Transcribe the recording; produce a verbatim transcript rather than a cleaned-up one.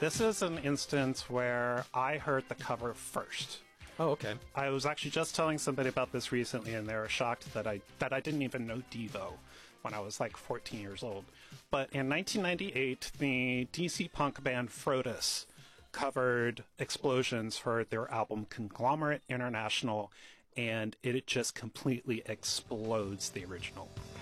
This is an instance where I heard the cover first. Oh, okay. I was actually just telling somebody about this recently, and they were shocked that I that I didn't even know Devo when I was like fourteen years old. But in nineteen ninety-eight, the D C punk band Frodus covered Explosions for their album Conglomerate International, and it just completely explodes the original.